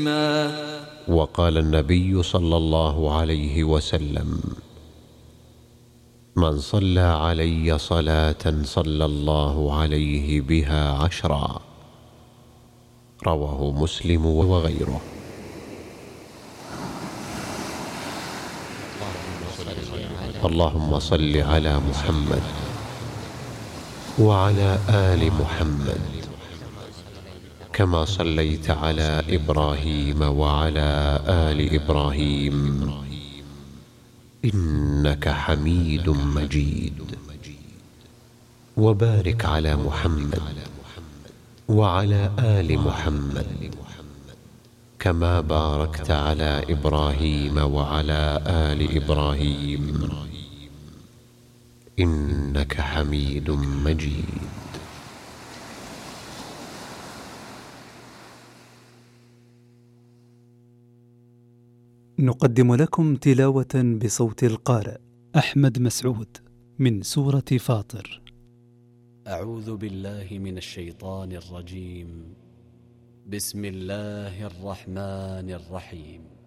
وقال النبي صلى الله عليه وسلم: من صلى علي صلاة صلى الله عليه بها 10. رواه مسلم وغيره. اللهم صل على محمد وعلى آل محمد كما صليت على إبراهيم وعلى آل إبراهيم إنك حميد مجيد. وبارك على محمد وعلى آل محمد كما باركت على إبراهيم وعلى آل إبراهيم إنك حميد مجيد. نقدم لكم تلاوة بصوت القارئ أحمد مسعود من سورة فاطر. أعوذ بالله من الشيطان الرجيم. بسم الله الرحمن الرحيم.